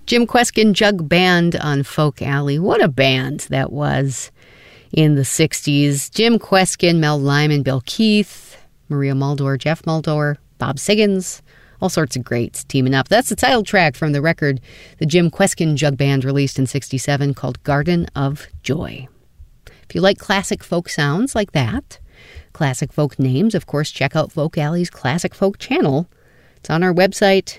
Jim Kweskin Jug Band on Folk Alley. What a band that was in the 60s. Jim Kweskin, Mel Lyman, Bill Keith, Maria Muldaur, Jeff Muldaur, Bob Siggins, all sorts of greats teaming up. That's the title track from the record the Jim Kweskin Jug Band released in 67 called Garden of Joy. If you like classic folk sounds like that, classic folk names, of course, check out Folk Alley's Classic Folk channel. It's on our website,